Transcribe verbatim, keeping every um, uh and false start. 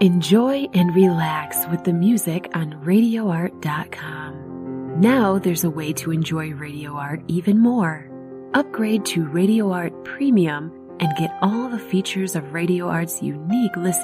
Enjoy and relax with the music on radio art dot com. Now there's a way to enjoy Radio Art even more. Upgrade to Radio Art Premium and get all the features of Radio Art's unique listening